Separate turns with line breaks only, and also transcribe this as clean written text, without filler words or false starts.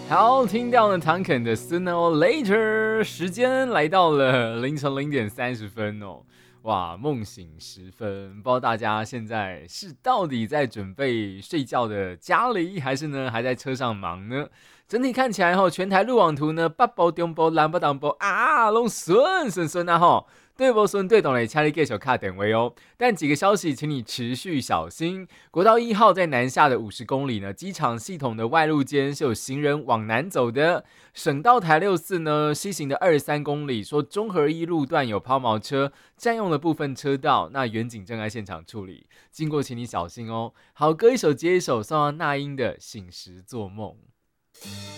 好，听到了唐肯的 Sooner or Later，时间来到了凌晨0点30哦。哇，梦醒时分，不知道大家现在是到底在准备睡觉的家里，还是呢还在车上忙呢？整体看起来吼，全台路网图呢，北部、中部、南部、东部啊，拢顺啊吼。对不顺对懂嘞，请你继续卡点位哦。但几个消息，请你持续小心。国道1号在南下的50公里呢，机场系统的外路间是有行人往南走的。省道台64呢，西行的23公里，说中和一路段有抛锚车占用了部分车道，那远警正在现场处理，经过请你小心哦。好，歌一首接一首，送到那英的《醒时做梦》。